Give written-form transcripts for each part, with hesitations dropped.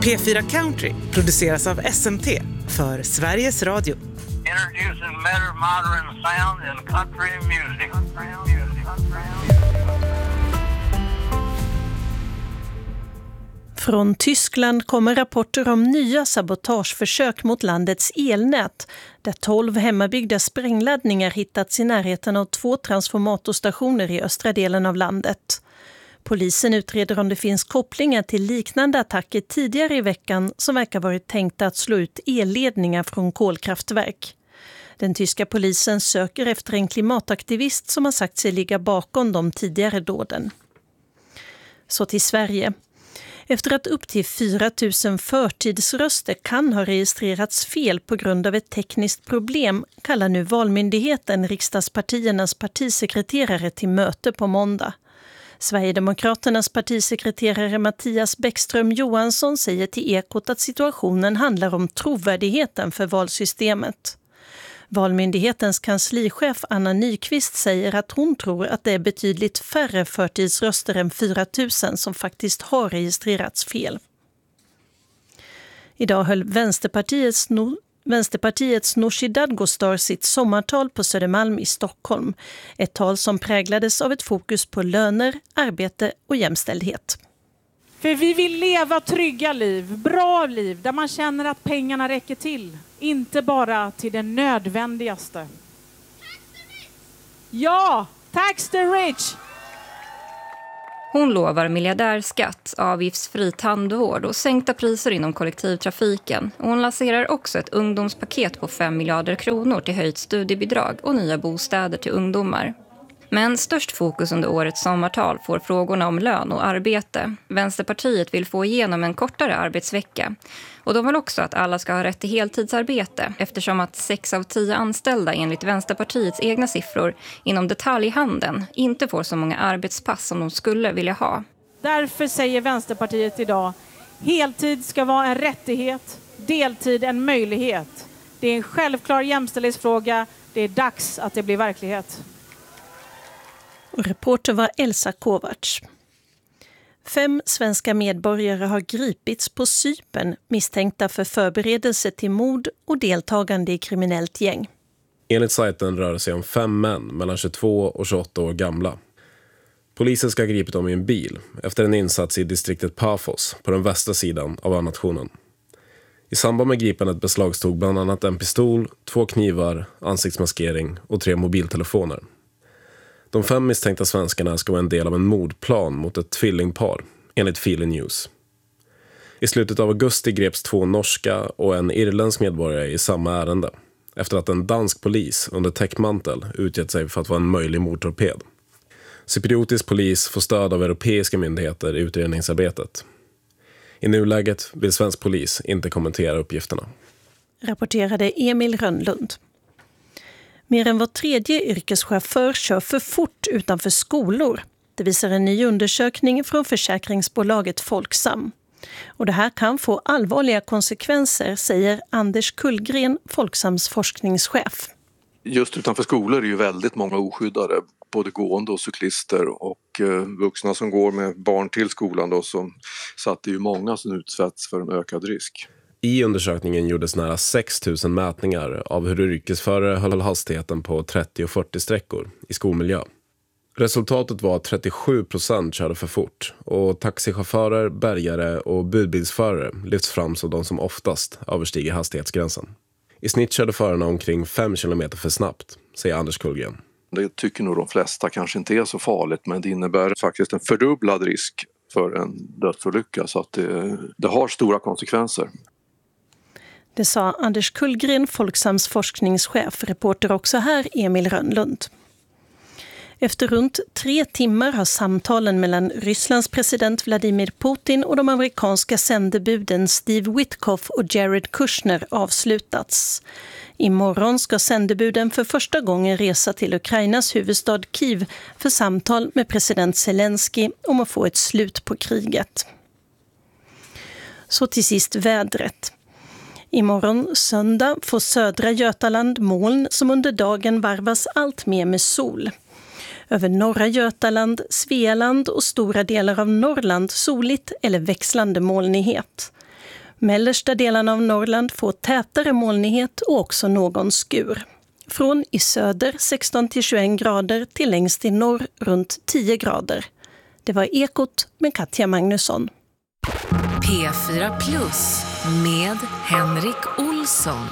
P4 Country produceras av SMT för Sveriges Radio. Introducing better modern sound in country music. Från Tyskland kommer rapporter om nya sabotageförsök mot landets elnät, där 12 hemmabyggda sprängladdningar hittats i närheten av 2 transformatorstationer i östra delen av landet. Polisen utreder om det finns kopplingar till liknande attacker tidigare i veckan som verkar varit tänkta att slå ut elledningar från kolkraftverk. Den tyska polisen söker efter en klimataktivist som har sagt sig ligga bakom de tidigare dåden. Så till Sverige. Efter att upp till 4 000 förtidsröster kan ha registrerats fel på grund av ett tekniskt problem kallar nu Valmyndigheten riksdagspartiernas partisekreterare till möte på måndag. Sverigedemokraternas partisekreterare Mattias Bäckström Johansson säger till Ekot att situationen handlar om trovärdigheten för valsystemet. Valmyndighetens kanslichef Anna Nyqvist säger att hon tror att det är betydligt färre förtidsröster än 4 000 som faktiskt har registrerats fel. Idag höll Vänsterpartiets Nooshi Dadgostar sitt sommartal på Södermalm i Stockholm. Ett tal som präglades av ett fokus på löner, arbete och jämställdhet. För vi vill leva trygga liv, bra liv, där man känner att pengarna räcker till. Inte bara till det nödvändigaste. Ja, tax the rich! Hon lovar miljardärskatt, avgiftsfri tandvård och sänkta priser inom kollektivtrafiken. Och hon lanserar också ett ungdomspaket på 5 miljarder kronor till höjt studiebidrag och nya bostäder till ungdomar. Men störst fokus under årets sommartal får frågorna om lön och arbete. Vänsterpartiet vill få igenom en kortare arbetsvecka. Och de vill också att alla ska ha rätt till heltidsarbete eftersom att 6 av 10 anställda enligt Vänsterpartiets egna siffror inom detaljhandeln inte får så många arbetspass som de skulle vilja ha. Därför säger Vänsterpartiet idag, heltid ska vara en rättighet, deltid en möjlighet. Det är en självklar jämställdhetsfråga, det är dags att det blir verklighet. Och reporter var Elsa Kovacs. 5 svenska medborgare har gripits på Cypern misstänkta för förberedelse till mord och deltagande i kriminellt gäng. Enligt sajten rör det sig om 5 män mellan 22 och 28 år gamla. Polisen ska ha gripit dem i en bil efter en insats i distriktet Paphos på den västra sidan av nationen. I samband med gripandet beslagstog bland annat en pistol, 2 knivar, ansiktsmaskering och 3 mobiltelefoner. De 5 misstänkta svenskarna ska vara en del av en mordplan mot ett tvillingpar, enligt Fili News. I slutet av augusti greps 2 norska och en irländsk medborgare i samma ärende, efter att en dansk polis under täckmantel utgett sig för att vara en möjlig mordtorped. Cypriotisk polis får stöd av europeiska myndigheter i utredningsarbetet. I nuläget vill svensk polis inte kommentera uppgifterna. Rapporterade Emil Rönnlund. Mer än var 3:e yrkeschaufför kör för fort utanför skolor. Det visar en ny undersökning från försäkringsbolaget Folksam. Och det här kan få allvarliga konsekvenser, säger Anders Kullgren, Folksams forskningschef. Just utanför skolor är ju väldigt många oskyddade, både gående och cyklister och vuxna som går med barn till skolan då, så att det är ju många som utsätts för en ökad risk. I undersökningen gjordes nära 6 000 mätningar av hur yrkesförare höll hastigheten på 30 och 40 sträckor i skolmiljö. Resultatet var att 37% körde för fort och taxichaufförer, bärgare och budbilsförare lyfts fram som de som oftast överstiger hastighetsgränsen. I snitt körde förarna omkring 5 km för snabbt, säger Anders Kullgren. Det tycker nog de flesta kanske inte är så farligt, men det innebär faktiskt en fördubblad risk för en dödsolycka, så att det har stora konsekvenser. Det sa Anders Kullgren, Folksams forskningschef. Reporter också här, Emil Rönnlund. Efter runt 3 timmar har samtalen mellan Rysslands president Vladimir Putin och de amerikanska sändebuden Steve Witkoff och Jared Kushner avslutats. Imorgon ska sändebuden för första gången resa till Ukrainas huvudstad Kiev för samtal med president Zelensky om att få ett slut på kriget. Så till sist vädret. Imorgon söndag får södra Götaland moln som under dagen varvas allt mer med sol. Över norra Götaland, Svealand och stora delar av Norrland soligt eller växlande molnighet. Mellersta delen av Norrland får tätare molnighet och också någon skur. Från i söder 16-21 grader till längst i norr runt 10 grader. Det var Ekot med Katja Magnusson. P4 Plus med Henrik Olsson.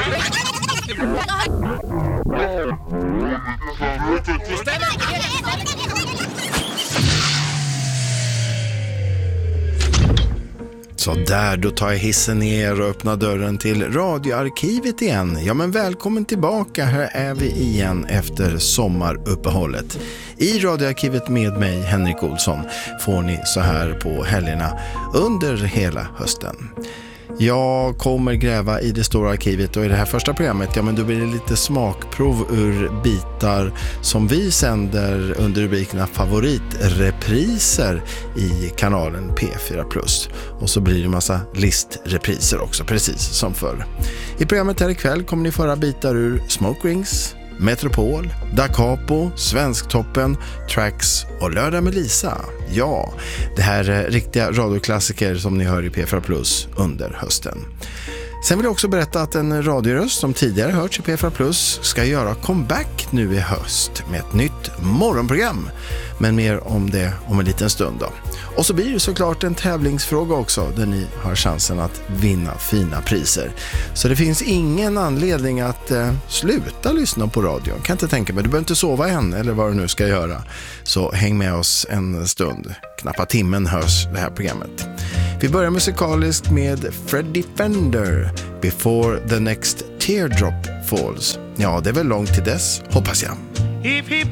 Så där, då tar jag hissen ner och öppnar dörren till radioarkivet igen. Ja, men välkommen tillbaka, här är vi igen efter sommaruppehållet. I radioarkivet med mig, Henrik Olsson, får ni så här på helgerna under hela hösten. Jag kommer gräva i det stora arkivet och i det här första programmet, ja men då blir det lite smakprov ur bitar som vi sänder under rubrikerna favoritrepriser i kanalen P4+. Och så blir det en massa listrepriser också, precis som förr. I programmet här ikväll kommer ni föra bitar ur Smoke Rings, Metropol, Da Capo, Svensktoppen, Tracks och Lördag med Lisa. Ja, det här är riktiga radioklassiker som ni hör i P4+ under hösten. Sen vill jag också berätta att en radioröst som tidigare hörts i P4+ ska göra comeback nu i höst med ett nytt morgonprogram. Men mer om det om en liten stund då. Och så blir det såklart en tävlingsfråga också där ni har chansen att vinna fina priser. Så det finns ingen anledning att sluta lyssna på radion. Kan inte tänka mig, du behöver inte sova än eller vad du nu ska göra. Så häng med oss en stund. Knappa timmen hörs det här programmet. Vi börjar musikaliskt med Freddie Fender, Before the Next Teardrop Falls. Ja, det är väl långt till dess, hoppas jag.